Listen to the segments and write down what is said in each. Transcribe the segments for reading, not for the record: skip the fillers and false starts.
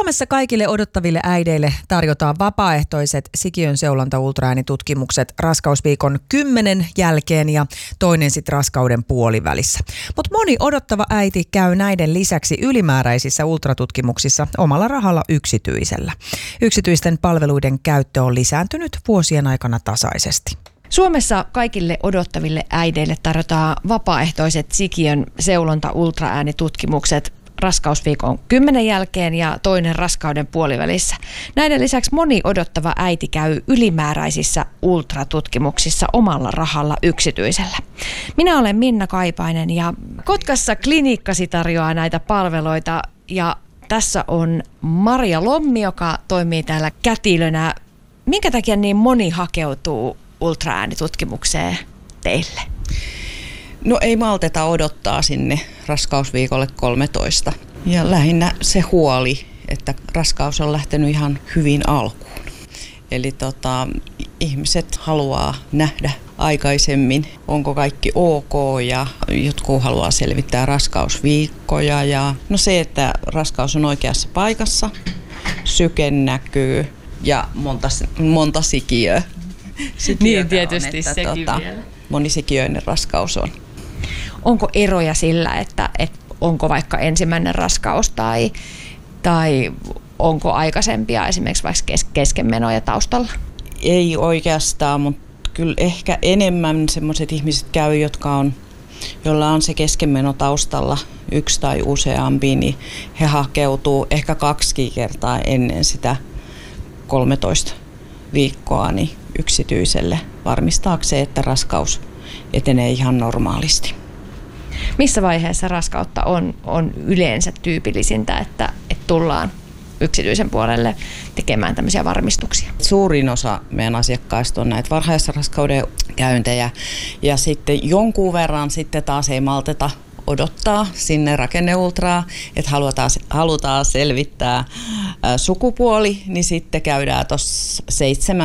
Suomessa kaikille odottaville äideille tarjotaan vapaaehtoiset sikiön seulonta ultraäänitutkimukset raskausviikon 10 jälkeen ja toinen sitten raskauden puolivälissä. Mutta moni odottava äiti käy näiden lisäksi ylimääräisissä ultratutkimuksissa omalla rahalla yksityisellä. Yksityisten palveluiden käyttö on lisääntynyt vuosien aikana tasaisesti. Suomessa kaikille odottaville äideille tarjotaan vapaaehtoiset sikiön seulonta ultraäänitutkimukset raskausviikon 10 jälkeen ja toinen raskauden puolivälissä. Näiden lisäksi moni odottava äiti käy ylimääräisissä ultratutkimuksissa omalla rahalla yksityisellä. Minä olen Minna Kaipainen ja Kotkassa klinikkasi tarjoaa näitä palveluita ja tässä on Maria Lommi, joka toimii täällä kätilönä. Minkä takia niin moni hakeutuu ultraäänitutkimukseen teille? No ei malteta odottaa sinne raskausviikolle 13. Ja lähinnä se huoli, että raskaus on lähtenyt ihan hyvin alkuun. Eli ihmiset haluaa nähdä aikaisemmin, onko kaikki ok ja jotkut haluaa selvittää raskausviikkoja. Ja no se, että raskaus on oikeassa paikassa, syke näkyy ja monta sikiöä. Niin tietysti on, sekin vielä. Monisikiöinen raskaus on. Onko eroja sillä, että onko vaikka ensimmäinen raskaus tai onko aikaisempia esimerkiksi vaikka keskenmenoja taustalla? Ei oikeastaan, mutta kyllä ehkä enemmän sellaiset ihmiset käy, joilla on se keskenmeno taustalla, yksi tai useampi, niin he hakeutuu ehkä 2 kertaa ennen sitä 13 viikkoa niin yksityiselle varmistaakseen, että raskaus etenee ihan normaalisti. Missä vaiheessa raskautta on yleensä tyypillisintä, että tullaan yksityisen puolelle tekemään tämmöisiä varmistuksia? Suurin osa meidän asiakkaista on näitä varhaisraskauden käyntejä ja sitten jonkun verran sitten taas ei malteta odottaa sinne rakenneultraa, että halutaan selvittää sukupuoli, niin sitten käydään tuossa 17-18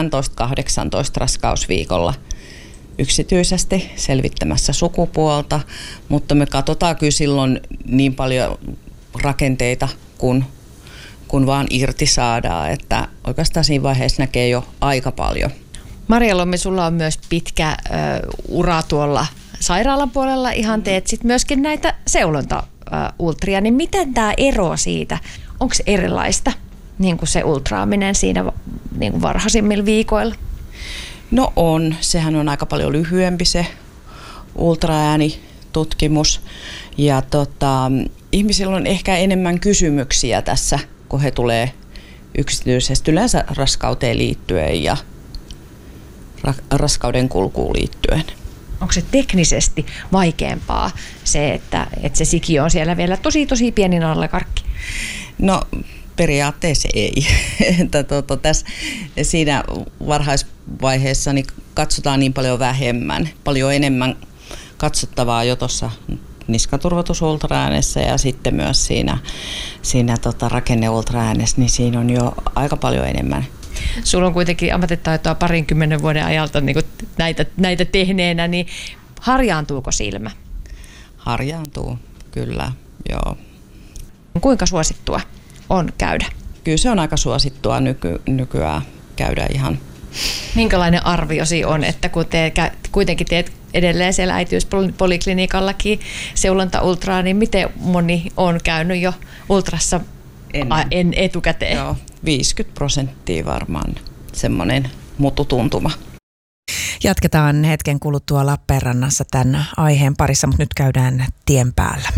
raskausviikolla yksityisesti selvittämässä sukupuolta, mutta me katsotaan kyllä silloin niin paljon rakenteita, kun vaan irti saadaan, että oikeastaan siinä vaiheessa näkee jo aika paljon. Maria Lommi, sulla on myös pitkä ura tuolla sairaalan puolella, ihan teet sitten myöskin näitä seulonta-ultria, niin miten tämä ero siitä, onko se erilaista niin kuin se ultraaminen siinä niin kuin varhaisimmilla viikoilla? No on, sehän on aika paljon lyhyempi se ultraäänitutkimus ja ihmisillä on ehkä enemmän kysymyksiä tässä, kun he tulee yksityisesti yleensä raskauteen liittyen ja raskauden kulkuun liittyen. Onko se teknisesti vaikeampaa se, että se sikiö on siellä vielä tosi pieni nallekarkki? No periaatteessa ei. Siinä varhaisvaiheessa niin katsotaan niin paljon vähemmän, paljon enemmän katsottavaa jo tuossa niskaturvoitusultraäänessä ja sitten myös siinä rakenneultraäänessä, niin siinä on jo aika paljon enemmän. Sulla on kuitenkin ammattitaitoa 20 vuoden ajalta niin näitä tehneenä, niin harjaantuuko silmä? Harjaantuu, kyllä, joo. Kuinka suosittua on käydä? Kyllä se on aika suosittua nykyään käydä ihan. Minkälainen arviosi on, että kun kuitenkin teet edelleen siellä äitiyspoliklinikallakin seulonta-ultraa, niin miten moni on käynyt jo ultrassa etukäteen? Joo, 50% varmaan semmoinen mututuntuma. Jatketaan hetken kuluttua Lappeenrannassa tämän aiheen parissa, mutta nyt käydään tien päällä.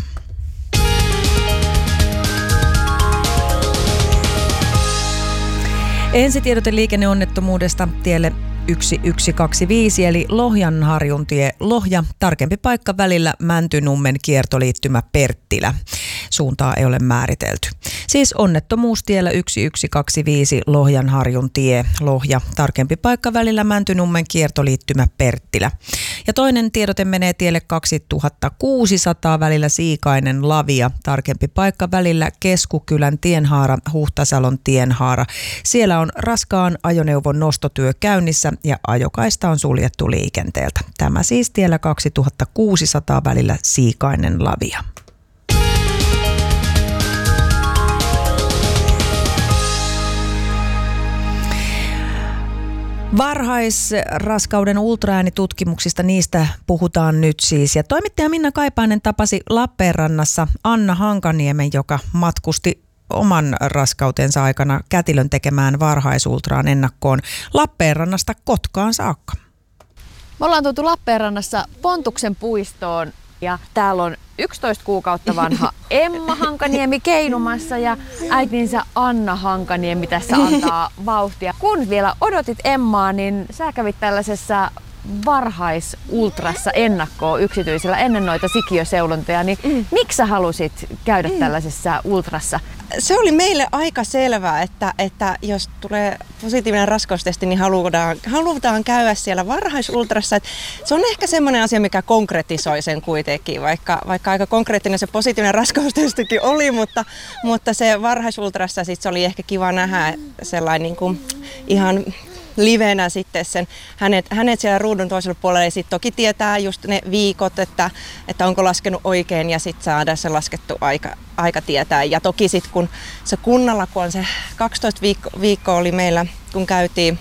Ensitiedote liikenneonnettomuudesta tielle 1125 eli Lohjanharjuntie Lohja, tarkempi paikka välillä Mäntynummen kiertoliittymä Perttilä. Suuntaa ei ole määritelty. Siis onnettomuus tiellä 1125 Lohjanharjuntie Lohja, tarkempi paikka välillä Mäntynummen kiertoliittymä Perttilä. Ja toinen tiedote menee tielle 2600 välillä Siikainen Lavia, tarkempi paikka välillä Keskukylän tienhaara Huhtasalon tienhaara. Siellä on raskaan ajoneuvon nostotyö käynnissä ja ajokaista on suljettu liikenteeltä. Tämä siis tiellä 2600 välillä Siikainen Lavia. Varhaisraskauden ultraäänitutkimuksista, niistä puhutaan nyt siis. Ja toimittaja Minna Kaipainen tapasi Lappeenrannassa Anna Hankaniemen, joka matkusti oman raskautensa aikana kätilön tekemään varhaisultraan ennakkoon Lappeenrannasta Kotkaan saakka. Me ollaan tultu Lappeenrannassa Pontuksen puistoon ja täällä on 11 kuukautta vanha Emma Hankaniemi keinumassa ja äitinsä Anna Hankaniemi tässä antaa vauhtia. Kun vielä odotit Emmaa, niin sä kävit tällaisessa varhaisultrassa ennakkoon yksityisellä ennen noita sikiöseulontoja, niin miksi sä halusit käydä tällaisessa ultrassa? Se oli meille aika selvää, että jos tulee positiivinen raskaustesti, niin halutaan käydä siellä varhaisultrassa. Että se on ehkä semmoinen asia, mikä konkretisoi sen kuitenkin, vaikka aika konkreettinen se positiivinen raskaustestikin oli, mutta se varhaisultrassa sit se oli ehkä kiva nähdä sellainen niin kuin ihan livenä sitten hänet siellä ruudun toisella puolella ja sitten toki tietää just ne viikot, että onko laskenut oikein ja sitten saada se laskettu aika tietää. Ja toki sitten kun se kunnalla, kun on se 12 viikkoa oli meillä, kun käytiin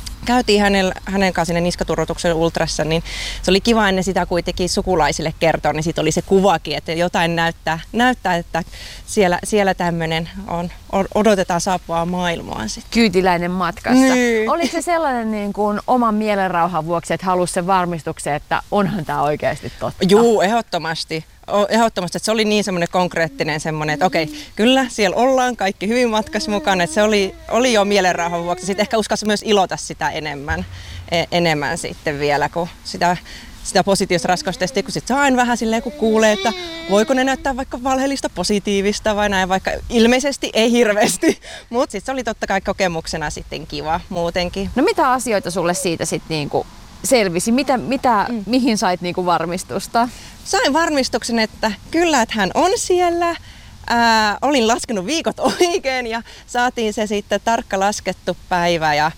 hänen kanssa sinne niskaturvotuksen ultrassa, niin se oli kiva ennen sitä kuitenkin sukulaisille kertoa, niin sitten oli se kuvakin, että jotain näyttää että siellä tämmöinen odotetaan saapuvaa maailmaa sitten. Kyytiläinen matkassa. Niin. Oliko se sellainen niin kuin oman mielenrauhan vuoksi, että halusi sen varmistuksen, että onhan tämä oikeasti totta? Juu, ehdottomasti, että se oli niin semmoinen konkreettinen semmoinen, että okei, kyllä siellä ollaan kaikki hyvin matkassa mukana, että se oli jo mielenrauhan vuoksi. Sitten ehkä uskalsi myös ilota sitä enemmän sitten vielä, kun sitä positiivista raskaustestiä, kun sitten saa aina vähän silleen, kun kuulee, että voiko ne näyttää vaikka valheellista positiivista vai näin, vaikka ilmeisesti ei hirveästi. Mutta sitten se oli totta kai kokemuksena sitten kiva muutenkin. No mitä asioita sulle siitä sitten niinku selvisi? Mihin sait niinku varmistusta? Sain varmistuksen, että kyllä, että hän on siellä. Olin laskenut viikot oikein ja saatiin se sitten tarkka laskettu päivä. Ja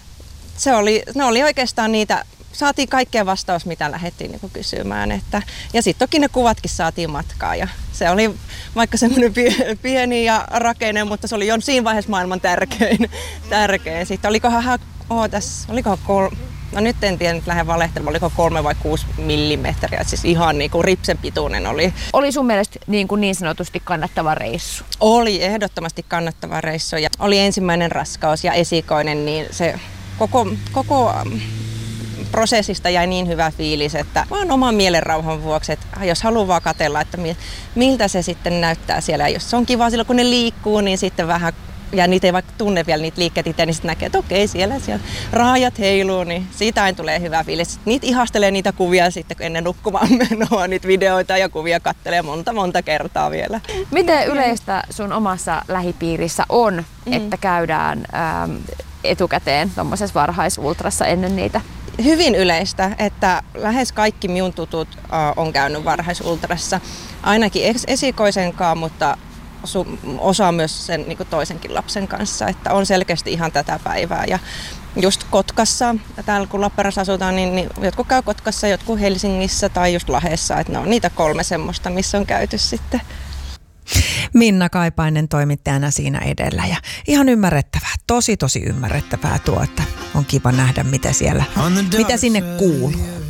ne oli oikeastaan niitä, saatiin kaikkea vastaus, mitä lähdettiin niin kuin kysymään. Ja sitten toki ne kuvatkin saatiin matkaa. Ja se oli vaikka semmoinen pieni ja rakeinen, mutta se oli jo siinä vaiheessa maailman tärkein. Sitten olikohan no nyt en tiedä, nyt lähden valehtelemaan, oliko 3 vai 6 millimetriä, siis ihan niin kuin ripsen pituinen oli. Oli sun mielestä niin sanotusti kannattava reissu? Oli ehdottomasti kannattava reissu ja oli ensimmäinen raskaus ja esikoinen, niin se koko prosessista jäi niin hyvä fiilis, että vaan oman mielenrauhan vuoksi, että jos haluaa vaan katsella, että miltä se sitten näyttää siellä. Ja jos se on kiva silloin, kun ne liikkuu, niin sitten vähän, ja niitä ei vaikka tunne vielä niitä liikkeitä itse, niin sitten näkee, että okei, siellä raajat heiluu, niin siitä aina tulee hyvä fiilis. Niitä ihastelee niitä kuvia sitten ennen nukkumaan menoa, niitä videoita ja kuvia kattelee monta kertaa vielä. Miten yleistä sun omassa lähipiirissä on, että käydään etukäteen tuommoisessa varhaisultrassa ennen niitä? Hyvin yleistä, että lähes kaikki minun tutut on käynyt varhaisultrassa, ainakin esikoisenkaan, mutta osa myös sen niin kuin toisenkin lapsen kanssa, että on selkeästi ihan tätä päivää. Ja just Kotkassa, täällä kun Lappeenrannassa asutaan, niin jotkut käy Kotkassa, jotkut Helsingissä tai just Lahdessa, että ne on niitä 3 semmoista, missä on käyty sitten. Minna Kaipainen toimittajana siinä edellä ja ihan ymmärrettävää, tosi ymmärrettävää tuo, että on kiva nähdä mitä sinne kuuluu.